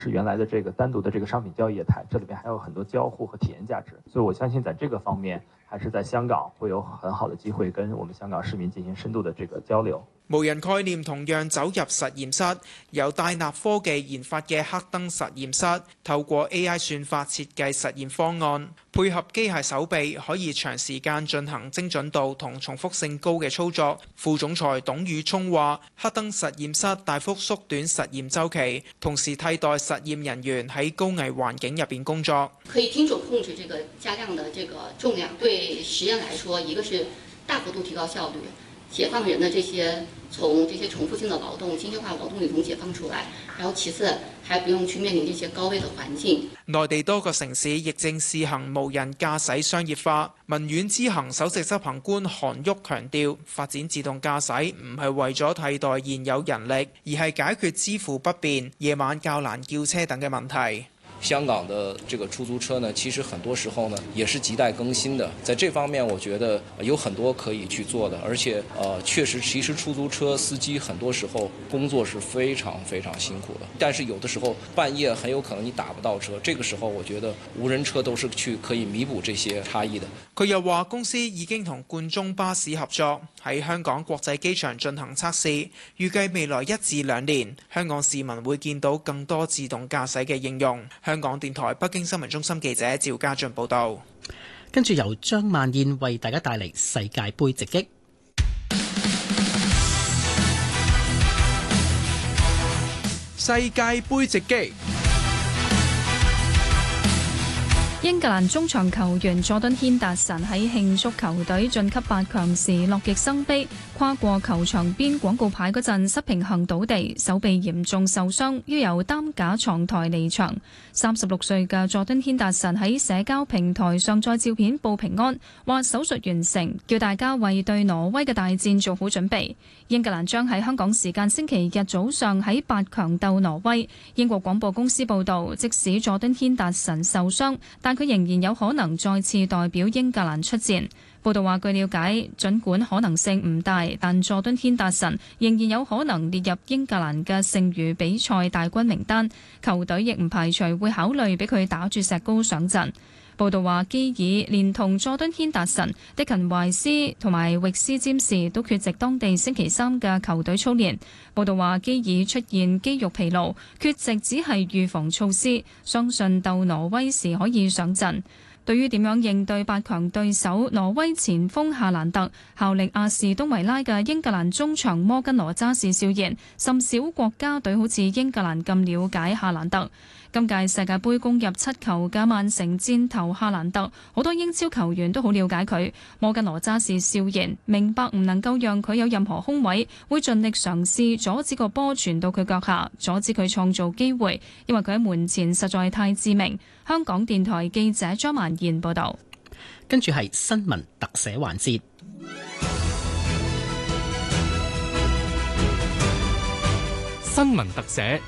是原来的这个单独的这个商品交易业态，这里面还有很多交互和体验價值，所以我相信在這個方面，還是在香港會有很好的機會跟我們香港市民進行深度的這個交流。 無人概念同樣走入實驗室，由戴納科技研發嘅黑燈實驗室，透過 AI 算法設計實驗方案，配合機械手臂，可以長時間進行精準度同重複性高嘅操作。副總裁董宇聰話：黑燈實驗室大幅縮短實驗週期，同時替代實驗人員喺高危環境入邊工作。 可以精準控制這個加量的這個重量，對實驗來說，一個是大幅度提高效率，解放人的這些從這些重複性的勞動、精細化勞動裏頭解放出來，然後其次還不用去面臨這些高危的環境。 內地多個城市亦正試行無人駕駛商業化。文苑之行首席執行官韓旭強調，發展自動駕駛唔係為咗替代現有人力，而係解決支付不便、夜晚較難叫車等嘅問題。 香港的這個出租車呢，其實很多時候呢也是亟待更新的，在這方面我覺得有很多可以去做的，而且確實其實出租車司機很多時候工作是非常非常辛苦的，但是有的時候半夜很有可能你打不到車，這個時候我覺得無人車都是去可以彌補這些差異的。 佢又話公司已經同冠忠巴士合作，喺香港國際機場進行測試，預計未來1至2年，香港市民會見到更多自動駕駛嘅應用。香港電台北京新聞中心記者趙家俊報道。 跟住由張曼燕為大家帶嚟世界盃直擊。 世界盃直擊。 英格蘭中場球員佐敦軒達臣喺慶祝球隊晉級8強時樂極生悲，跨過球場邊廣告牌嗰陣失平衡倒地，手臂嚴重受傷，要由擔架床台離場。36歲嘅佐敦軒達臣喺社交平台上載照片報平安，話手術完成，叫大家為對挪威嘅大戰做好準備。英格蘭將喺香港時間星期日早上喺8強鬥挪威。英國廣播公司報導，即使佐敦軒達臣受傷，但佢仍然有可能再次代表英格蘭出戰。報道話，據了解，儘管可能性唔大，但佐敦軒達臣仍然有可能列入英格蘭嘅剩餘比賽大軍名單。球隊亦唔排除會考慮俾佢打住石膏上陣。報道話，基爾連同佐敦軒達臣、迪勤懷斯同埋域斯詹士都缺席當地星期3嘅球隊操練。報道話，基爾出現肌肉疲勞，缺席只係預防措施，相信鬥挪威時可以上陣。對於點樣應對8強對手挪威前鋒夏蘭特，效力阿士東維拉嘅英格蘭中場摩根羅渣士笑言，甚少國家隊好似英格蘭咁了解夏蘭特。今屆世界盃攻入7球嘅曼城箭頭夏蘭特，好多英超球員都好了解佢。摩根羅渣士笑言，明白唔能夠讓佢有任何空位，會盡力嘗試阻止個波傳到佢腳下，阻止佢創造機會，因為佢喺門前實在太致命。香港電台記者張曼燕報道。 跟住係新聞特寫環節。 新聞特寫。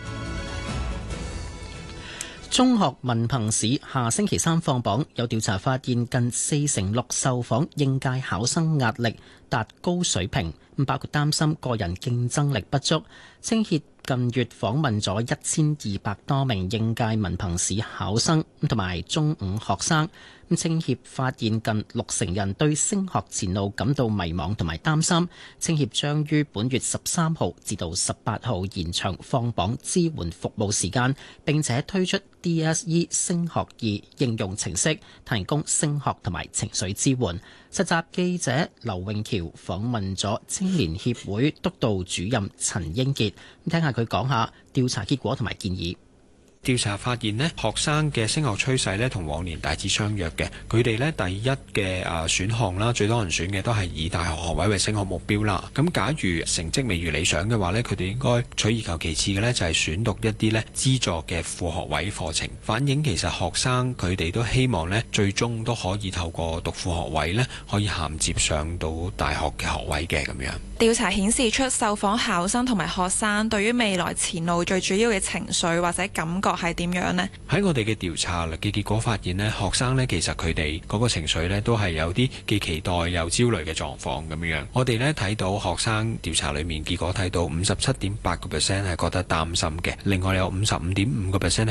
中學文憑試下星期3放榜，有調查發現近46%受訪應屆考生壓力達高水平，包括擔心個人競爭力不足。青協近月訪問咗1200多名應屆文憑試考生同埋中五學生，青協發現近60%人對升學前路感到迷茫同埋擔心。青協將於本月13號至到18號延長放榜支援服務時間，並且推出 DSE 升學2應用程式，提供升學同埋情緒支援。實習記者劉永橋訪問咗青年協會督導主任陳英傑，聽下佢講下調查結果同埋建議。 調查發現呢，學生嘅升學趨勢呢同往年大致相若嘅。佢哋呢第一嘅選項啦，最多人選嘅都係以大學學位為升學目標啦。咁假如成績未如理想嘅話呢，佢哋應該取而求其次嘅呢，就係選讀一啲呢資助嘅副學位課程，反映其實學生佢哋都希望呢最終都可以透過讀副學位呢，可以銜接上到大學嘅學位嘅咁樣。 調查顯示出受訪考生同埋學生對於未來前路最主要嘅情緒或者感覺係點樣呢？ 喺我哋嘅調查嘅結果發現呢，學生呢其實佢哋嗰個情緒呢都係有啲既期待又焦慮嘅狀況咁樣。我哋呢睇到學生調查裡面結果睇到57.8% 係覺得擔心嘅，另外有55.5%